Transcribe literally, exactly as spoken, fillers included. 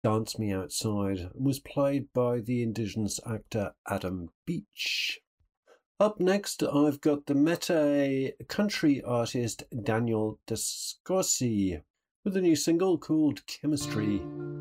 Dance Me Outside was played by the Indigenous actor Adam Beach. Up next, I've got the Métis country artist Daniel Descossi with a new single called Chemistry.